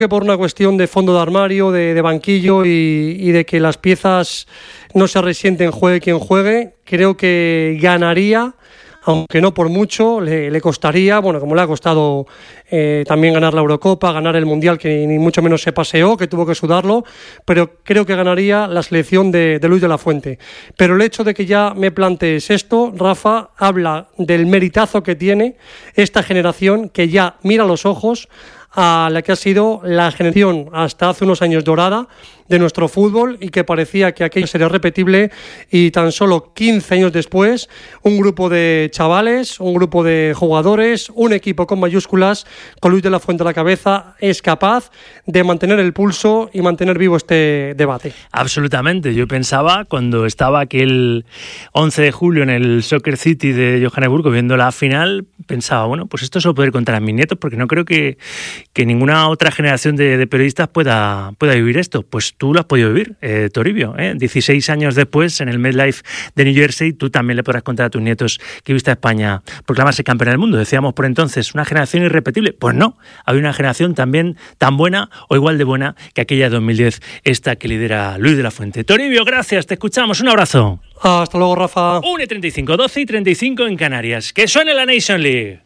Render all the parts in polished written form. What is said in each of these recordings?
que por una cuestión de fondo de armario, de banquillo y de que las piezas no se resienten juegue quien juegue, creo que ganaría, aunque no por mucho, le costaría, bueno, como le ha costado también ganar la Eurocopa, ganar el Mundial, que ni mucho menos se paseó, que tuvo que sudarlo, pero creo que ganaría la selección de Luis de la Fuente. Pero el hecho de que ya me plantees esto, Rafa, habla del meritazo que tiene esta generación, que ya mira a los ojos a la que ha sido la generación hasta hace unos años dorada de nuestro fútbol y que parecía que aquello sería repetible, y tan solo 15 años después un grupo de chavales, un grupo de jugadores, un equipo con mayúsculas, con Luis de la Fuente a la cabeza, es capaz de mantener el pulso y mantener vivo este debate. Absolutamente. Yo pensaba cuando estaba aquel 11 de julio en el Soccer City de Johannesburgo viendo la final, pensaba, bueno, pues esto se lo poder contar a mis nietos porque no creo que ninguna otra generación de periodistas pueda vivir esto. Pues tú lo has podido vivir, Toribio, 16 años después en el MetLife de New Jersey, tú también le podrás contar a tus nietos que viste a España proclamarse campeona del mundo. Decíamos por entonces, una generación irrepetible. Pues no, había una generación también tan buena o igual de buena que aquella de 2010, esta que lidera Luis de la Fuente. Toribio, gracias, te escuchamos, un abrazo. Hasta luego, Rafa. 1:35, 12:35 en Canarias. Que suene la Nation League.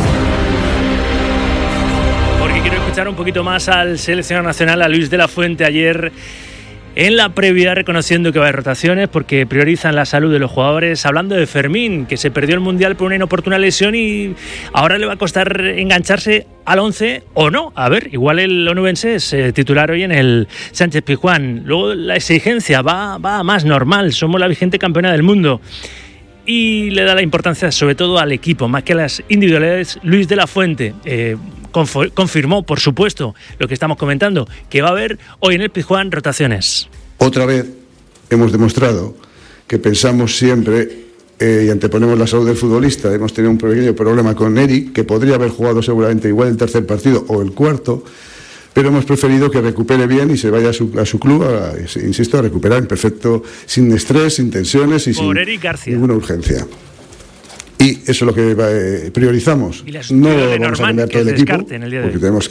Porque quiero escuchar un poquito más al seleccionador nacional, a Luis de la Fuente, ayer en la previa, reconociendo que va a haber rotaciones porque priorizan la salud de los jugadores, hablando de Fermín, que se perdió el Mundial por una inoportuna lesión y ahora le va a costar engancharse al 11 o no. A ver, igual el onubense es titular hoy en el Sánchez Pizjuán. Luego la exigencia va a más normal, somos la vigente campeona del mundo. Y le da la importancia sobre todo al equipo, más que a las individualidades. Luis de la Fuente confirmó, por supuesto, lo que estamos comentando, que va a haber hoy en el Pizjuán rotaciones. Otra vez hemos demostrado que pensamos siempre y anteponemos la salud del futbolista. Hemos tenido un pequeño problema con Eric, que podría haber jugado seguramente igual el tercer partido o el cuarto, pero hemos preferido que recupere bien y se vaya a su club, insisto, a recuperar en perfecto, sin estrés, sin tensiones y sin ninguna urgencia. Y eso es lo que priorizamos. No vamos a cambiar todo el equipo, porque tenemos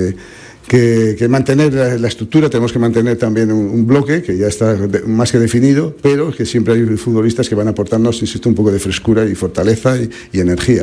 que mantener la estructura, tenemos que mantener también un bloque que ya está más que definido, pero que siempre hay futbolistas que van a aportarnos, insisto, un poco de frescura y fortaleza y energía.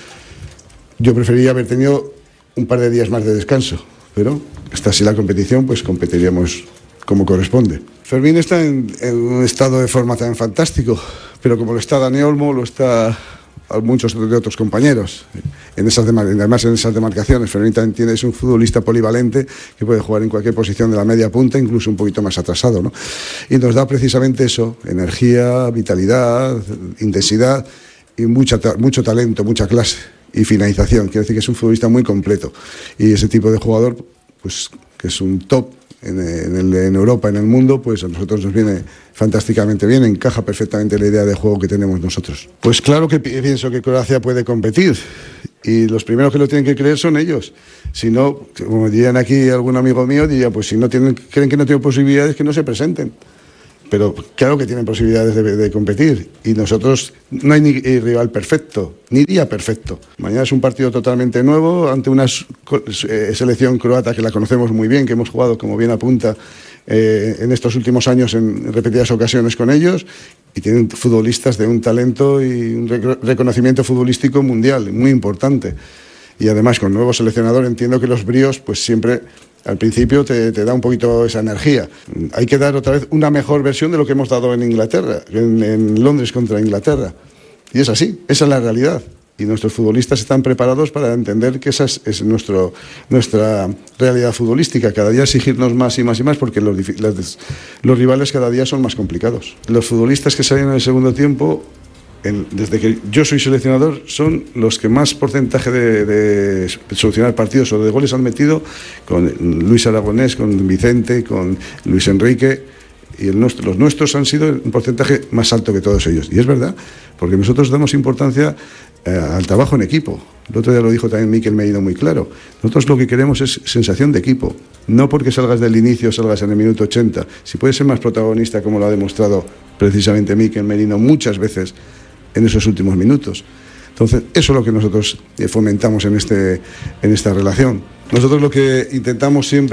Yo preferiría haber tenido un par de días más de descanso, pero hasta así la competición, pues competiríamos como corresponde. Fermín está en un estado de forma también fantástico, pero como lo está Dani Olmo, lo está muchos de otros compañeros. Además, en esas demarcaciones, Fermín también es un futbolista polivalente que puede jugar en cualquier posición de la media punta, incluso un poquito más atrasado, ¿no? Y nos da precisamente eso, energía, vitalidad, intensidad y mucho talento, mucha clase y finalización. Quiero decir que es un futbolista muy completo y ese tipo de jugador, pues que es un top en Europa, en el mundo, pues a nosotros nos viene fantásticamente bien, encaja perfectamente la idea de juego que tenemos nosotros. Pues claro que pienso que Croacia puede competir y los primeros que lo tienen que creer son ellos. Si no, como dirían aquí algún amigo mío, diría, pues si no creen que no tienen posibilidades, que no se presenten. Pero claro que tienen posibilidades de competir y nosotros no hay ni rival perfecto, ni día perfecto. Mañana es un partido totalmente nuevo ante una selección croata que la conocemos muy bien, que hemos jugado, como bien apunta, en estos últimos años en repetidas ocasiones con ellos, y tienen futbolistas de un talento y un reconocimiento futbolístico mundial muy importante. Y además con nuevo seleccionador entiendo que los bríos pues siempre al principio te da un poquito esa energía. Hay que dar otra vez una mejor versión de lo que hemos dado en Inglaterra, en Londres contra Inglaterra. Y es así, esa es la realidad. Y nuestros futbolistas están preparados para entender que esa es nuestra realidad futbolística. Cada día exigirnos más y más y más porque los rivales cada día son más complicados. Los futbolistas que salen en el segundo tiempo, desde que yo soy seleccionador, son los que más porcentaje de solucionar partidos o de goles han metido, con Luis Aragonés, con Vicente, con Luis Enrique, y los nuestros han sido un porcentaje más alto que todos ellos. Y es verdad, porque nosotros damos importancia al trabajo en equipo. El otro día lo dijo también Mikel Merino muy claro. Nosotros lo que queremos es sensación de equipo, no porque salgas del inicio, salgas en el minuto 80. Si puedes ser más protagonista, como lo ha demostrado precisamente Mikel Merino muchas veces en esos últimos minutos. Entonces, eso es lo que nosotros fomentamos en esta relación. Nosotros lo que intentamos siempre